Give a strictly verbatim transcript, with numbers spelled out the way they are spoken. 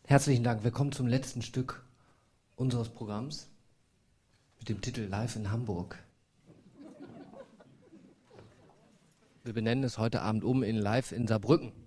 Herzlichen Dank. Wir kommen zum letzten Stück unseres Programms mit dem Titel Live in Hamburg. Wir benennen es heute Abend um in Live in Saarbrücken.